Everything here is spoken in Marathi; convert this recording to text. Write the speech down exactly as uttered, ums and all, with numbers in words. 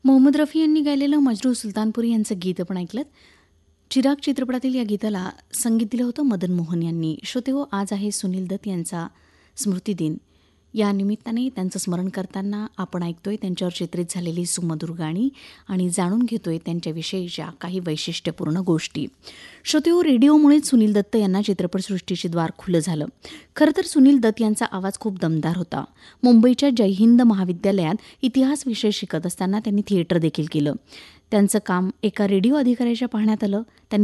मोहम्मद रफी यांनी गायलेलं मजरू सुलतानपुरी यांचं गीत आपण ऐकलं. चिराग चित्रपटातील या गीताला संगीत दिलं होतं मदन मोहन यांनी. श्रोतेहो, आज आहे सुनील दत्त यांचा स्मृतिदिन. या निमित्ताने त्यांचं स्मरण करताना आपण ऐकतोय त्यांच्यावर चित्रित झालेली सुमधुर गाणी आणि जाणून घेतोय त्यांच्याविषयीच्या काही वैशिष्ट्यपूर्ण गोष्टी. श्रोतेहो, रेडिओमुळेच सुनील दत्त यांना चित्रपटसृष्टीचे द्वार खुलं झालं. खरं तर सुनील दत्त यांचा आवाज खूप दमदार होता. मुंबईच्या जय हिंद महाविद्यालयात इतिहास विषय शिकत असताना त्यांनी थिएटर देखील केलं. त्यांचं काम एका रेडिओ अधिकाऱ्याच्या पाहण्यात आलं. त्यांनी